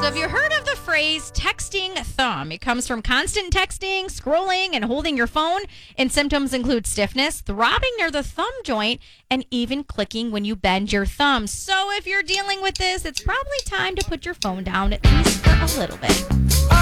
have you heard of the phrase texting thumb? It comes from constant texting, scrolling, and holding your phone. And symptoms include stiffness, throbbing near the thumb joint, and even clicking when you bend your thumb. So if you're dealing with this, it's probably time to put your phone down at least for a little bit.